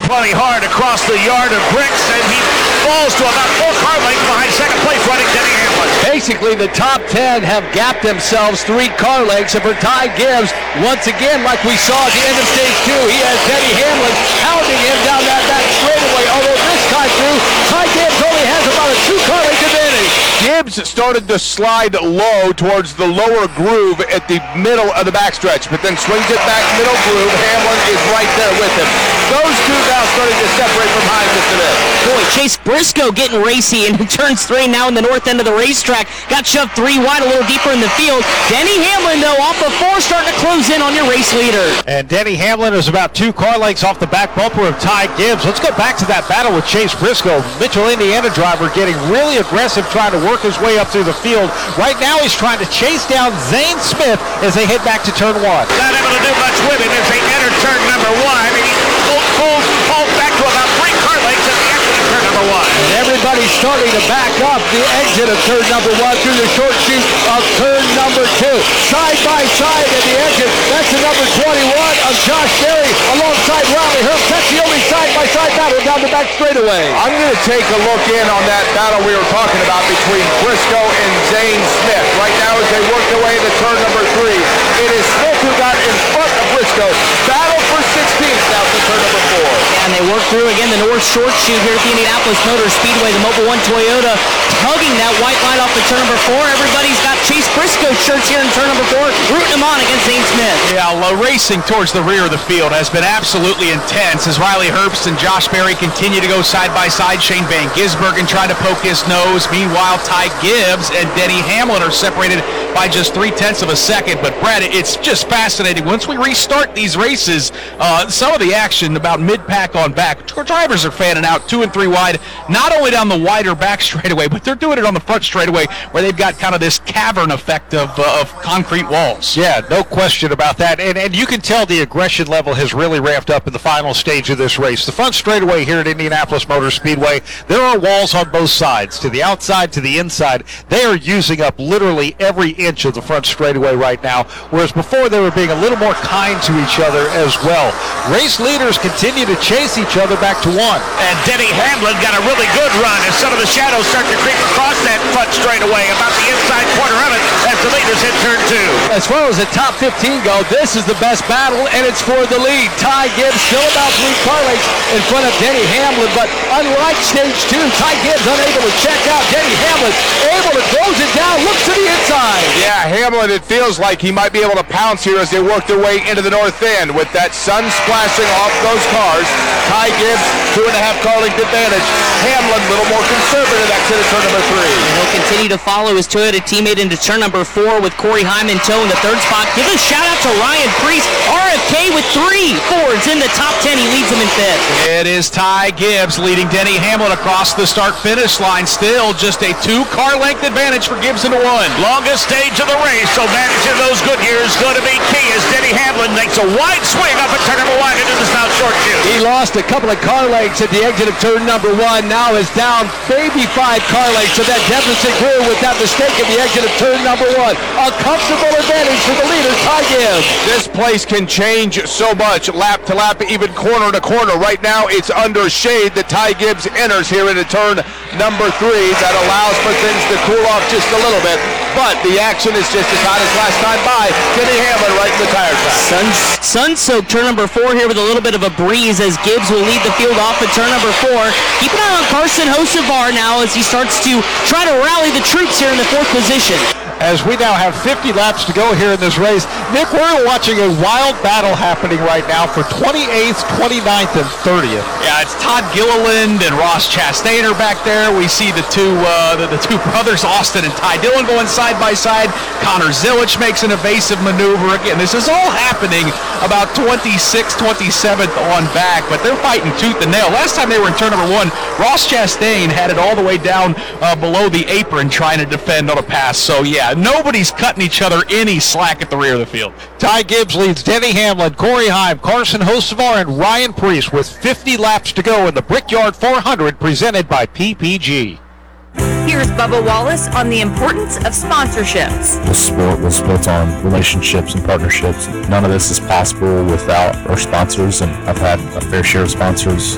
plenty hard across the yard of bricks, and he falls to about 4 car lengths behind second place running Denny Hamlin. Basically, the top 10 have gapped themselves 3 car lengths, and for Ty Gibbs, once again, like we saw at the end of stage 2, he has Denny Hamlin hounding him down that back straightaway, although this time through, Ty Gibbs only has about a 2 car length advantage. Gibbs started to slide low towards the lower groove at the middle of the backstretch, but then swings it back middle groove. Hamlin is right there with him. Those two now starting to separate from Hines just a bit. Boy, Chase Briscoe getting racy in turns 3 now in the north end of the racetrack. Got shoved 3 wide a little deeper in the field. Denny Hamlin, though, off of 4, starting to close in on your race leader. And Denny Hamlin is about 2 car lengths off the back bumper of Ty Gibbs. Let's go back to that battle with Chase Briscoe. Mitchell, Indiana driver, getting really aggressive, trying to work his way up through the field. Right now he's trying to chase down Zane Smith as they head back to turn 1. Not able to do much with him as they enter turn number 1. He falls back to about 3 car lengths at the exit of turn number 1. And everybody's starting to back up the exit of turn number 1 through the short chute of turn number 2. Side by side at the exit, that's the number 21 of Josh Berry alongside Riley Herbst. That's the only side-by-side battle down the back straightaway. I'm going to take a look in on that battle we were talking about between Briscoe and Zane Smith. Right now as they work their way into turn number 3, it is Smith who got in front of Briscoe. Battle for 16th now to turn number 4. And they work through again the north short chute here at the Indianapolis Motor Speedway. The Mobil 1 Toyota tugging that white line off of turn number 4. Everybody's got Chase Briscoe shirts here in turn number 4, rooting him on against Zane Smith. Yeah, racing towards the rear of the field has been absolutely intense as Riley Herbst and Josh Berry continue to go side by side. Shane Van Gisbergen trying to poke his nose. Meanwhile, Ty Gibbs and Denny Hamlin are separated by just 0.3 of a second. But Brad, it's just fascinating. Once we restart these races, some of the action about mid-pack on back, drivers are fanning out 2 and 3 wide, not only down the wider back straightaway, but they're doing it on the front straightaway where they've got kind of this cavern effect of concrete walls. Yeah, no question about that. And you can tell the aggression level has really ramped up in the final stage of this race. The front straightaway here at Indianapolis Motor Speedway, there are walls on both sides, to the outside, to the inside. They are using up literally every inch of the front straightaway right now, whereas before they were being a little more kind to each other as well. Race leaders continue to chase each other back to 1. And Denny Hamlin got a really good run as some of the shadows start to creep across that front straightaway about the inside corner of it as the leaders hit turn 2. As far as the top 15 go, this is the best battle, and it's for the lead. Ty Gibbs still about 3 car lengths in front of Denny Hamlin, but unlike stage 2, Ty Gibbs unable to check out. Denny Hamlin able to close it down, looks to the inside. Yeah, Hamlin, it feels like he might be able to pounce here as they work their way into the north end. With that sun splashing off those cars, Ty Gibbs, 2.5 car length advantage. Hamlin, a little more conservative exit at turn number 3. And he'll continue to follow his Toyota teammate into turn number 4 with Corey Hyman towing the 3rd spot. Give a shout out to Ryan Preece. RFK with 3 Fords in the top 10. He leads them in 5th. It is Ty Gibbs leading Denny Hamlin across the start-finish line. Still just a 2 car length advantage for Gibbs into 1. Longest stage of the race, so managing those good years is going to be key as Denny Hamlin makes a wide swing up at turn number 1 into the south short chute. He lost a couple of car lengths at the exit of turn number 1. Now is down maybe 5 car lengths, so that deficit grew with that mistake at the exit of turn number 1. A comfortable advantage for the leader, Ty Gibbs. This place can change so much, lap to lap, even corner to corner. Right now, it's under shade that Ty Gibbs enters here into turn number 3. That allows for things to cool off just a little bit, but the action is just as hot as last time by. Denny Hamlin right in the tire track. Sun-soaked turn number 4 here with a little bit of a breeze as Gibbs will lead the field off at turn number 4. Keep an eye on Carson Hocevar now as he starts to try to rally the troops here in the 4th position. As we now have 50 laps to go here in this race, Nick, we're watching a wild battle happening right now for 28th, 29th, and 30th. Yeah, it's Todd Gilliland and Ross Chastain are back there. We see the two brothers, Austin and Ty Dillon, going side by side. Connor Zilic makes an evasive maneuver. Again, this is all happening about 26th, 27th on back, but they're fighting tooth and nail. Last time they were in turn number 1, Ross Chastain had it all the way down below the apron trying to defend on a pass. So, yeah, nobody's cutting each other any slack at the rear of the field. Ty Gibbs leads Denny Hamlin, Corey Heim, Carson Hocevar, and Ryan Preece with 50 laps to go in the Brickyard 400 presented by PPG. Here's Bubba Wallace on the importance of sponsorships. This sport was built on relationships and partnerships. None of this is possible without our sponsors, and I've had a fair share of sponsors